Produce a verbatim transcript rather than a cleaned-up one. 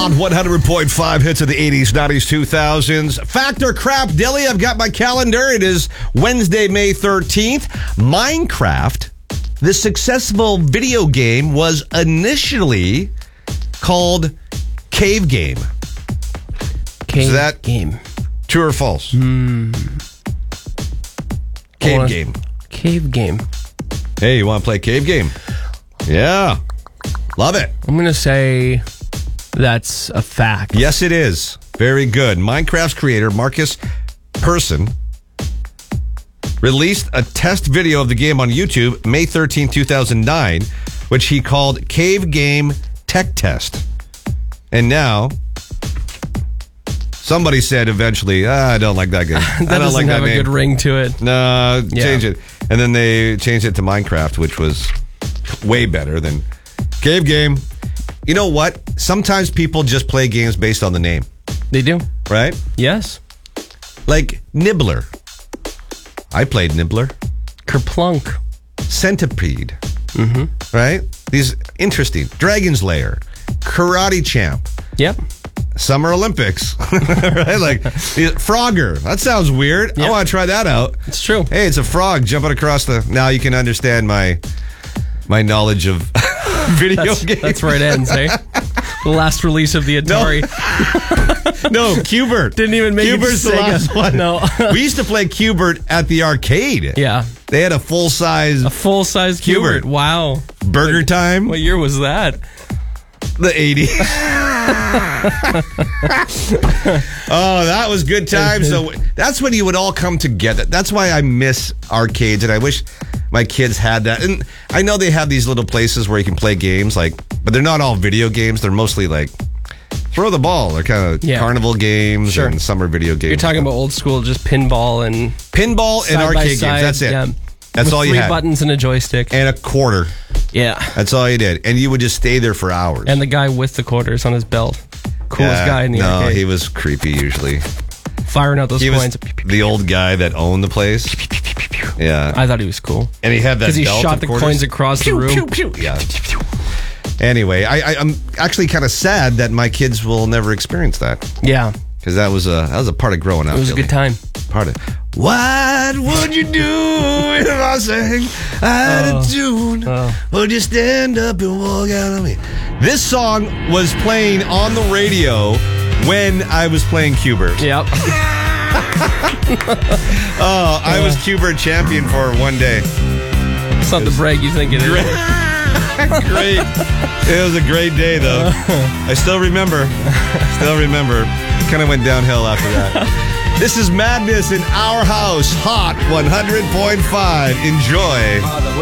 Hot one hundred point five hits of the eighties, nineties, two thousands. Fact or crap, Dilly, I've got my calendar. It is Wednesday, May thirteenth. Minecraft, the successful video game, was initially called Cave Game. Cave Is that Game. True or false? Hmm. Cave Well, Game. Cave Game. Hey, you want to play Cave Game? Yeah. Love it. I'm going to say that's a fact. Yes, it is. Very good. Minecraft's creator, Marcus Persson, released a test video of the game on YouTube May thirteenth, two thousand nine, which he called Cave Game Tech Test. And now, somebody said eventually, ah, I don't like that game. that I don't doesn't like have that a name. good ring to it. No, Yeah. change it. And then they changed it to Minecraft, which was way better than Cave Game. You know what? Sometimes people just play games based on the name, They do. right? Yes. Like Nibbler. I played Nibbler. Kerplunk. Centipede. Mm-hmm. Right? These interesting. Dragon's Lair. Karate Champ. Yep. Summer Olympics. Right? Like Frogger. That sounds weird. I Yeah. want to try that out. It's true. Hey, it's a frog jumping across the... Now you can understand my my knowledge of video That's, games. that's where it ends, eh? The last release of the Atari. No, Q*bert. Didn't even make it to Q*bert's the Sega. last one. No. We used to play Q*bert at the arcade. Yeah. They had a full-size A full-size Q*bert. Q*bert. Wow. Burger Time. What year was that? The eighties. Oh, that was good times. So that's when you would all come together. That's why I miss arcades, and I wish my kids had that. And I know they have these little places where you can play games, like, but they're not all video games. They're mostly like throw the ball. They're kind of Yeah. carnival games Sure. and summer video games. You're talking about old school, just pinball and pinball and side by arcade side, games. That's it. yeah. That's With all you three had. buttons and a joystick. And a quarter. Yeah. That's all you did. And you would just stay there for hours. And the guy with the quarters on his belt. Coolest Yeah, guy in the no, arcade. he was creepy usually. Firing out those He coins. was the old guy that owned the place. Yeah. I thought he was cool. And he had that Because he belt shot of the quarters. coins across Pew, the room. pew, pew. Yeah. Anyway, I, I, I'm actually kind of sad that my kids will never experience that, Yeah. because that was a that was a part of growing up. It was a Billy. good time. Part of. What would you do if I sang out Oh. of tune? Oh. Would you stand up and walk out on me? This song was playing on the radio when I was playing Q*bert. Yep. Oh, I was Q*bert champion for one day. It's not the brag you think it is. Great. It was a great day, though. I still remember. Still remember. Kind of went downhill after that. This is Madness in Our House, Hot one hundred point five. Enjoy.